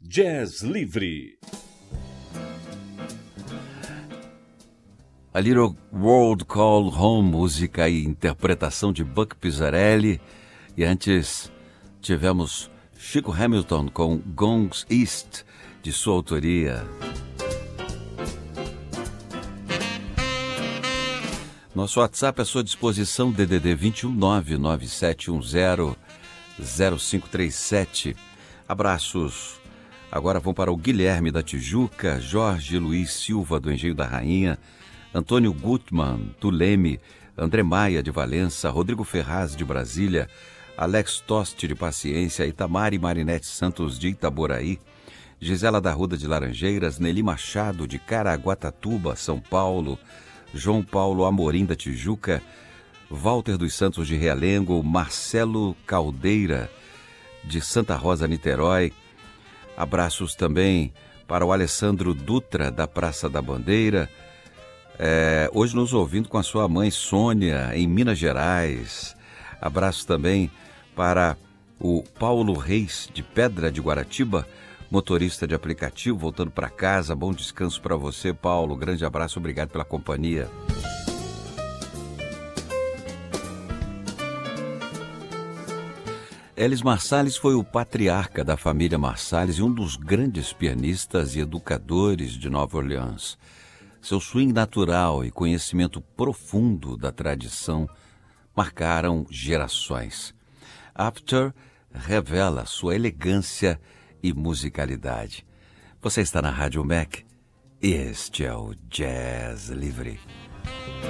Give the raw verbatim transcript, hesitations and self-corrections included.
Jazz Livre. A Little World Call Home, música e interpretação de Buck Pizzarelli. E antes tivemos Chico Hamilton com Gongs East, de sua autoria. Nosso WhatsApp à sua disposição, D D D vinte e um nove nove sete um zero zero cinco três sete. Abraços. Agora vão para o Guilherme da Tijuca, Jorge Luiz Silva do Engenho da Rainha, Antônio Gutmann do Leme, André Maia de Valença, Rodrigo Ferraz de Brasília, Alex Toste de Paciência, Itamari Marinete Santos de Itaboraí, Gisela da Ruda de Laranjeiras, Nelly Machado de Caraguatatuba, São Paulo, João Paulo Amorim da Tijuca, Walter dos Santos de Realengo, Marcelo Caldeira de Santa Rosa, Niterói. Abraços também para o Alessandro Dutra da Praça da Bandeira, é, hoje nos ouvindo com a sua mãe Sônia em Minas Gerais. Abraços também para o Paulo Reis de Pedra de Guaratiba, motorista de aplicativo, voltando para casa. Bom descanso para você, Paulo. Grande abraço, obrigado pela companhia. Elis Marsalis foi o patriarca da família Marsalis e um dos grandes pianistas e educadores de Nova Orleans. Seu swing natural e conhecimento profundo da tradição marcaram gerações. After revela sua elegância e musicalidade. Você está na Rádio Mac e este é o Jazz Livre.